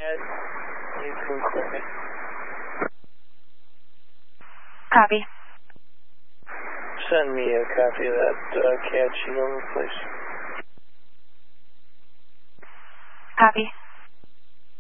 Yes, you can clear me. Copy. Send me a copy of that CAD sheet over, please. Copy.